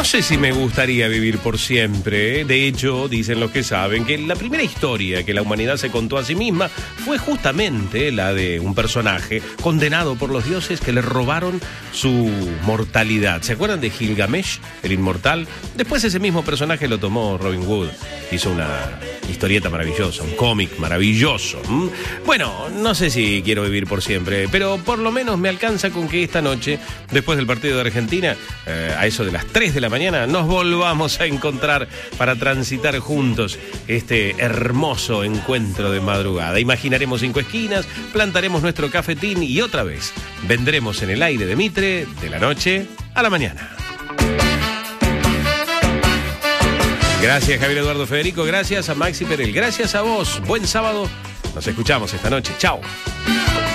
sé si me gustaría vivir por siempre. De hecho, dicen los que saben que la primera historia que la humanidad se contó a sí misma fue justamente la de un personaje condenado por los dioses que le robaron su mortalidad. ¿Se acuerdan de Gilgamesh, el inmortal? Después ese mismo personaje lo tomó Robin Hood. Hizo una historieta maravillosa, un cómic maravilloso. Bueno, no sé si quiero vivir por siempre, pero por lo menos me alcanza con que esta noche, después del partido de Argentina, a eso de las 3 de la mañana, nos volvamos a encontrar para transitar juntos este hermoso encuentro de madrugada. Imaginaremos 5 esquinas, plantaremos nuestro cafetín y otra vez vendremos en el aire de Mitre de la noche a la mañana. Gracias, Javier Eduardo Federico. Gracias a Maxi Perel. Gracias a vos. Buen sábado. Nos escuchamos esta noche. Chao.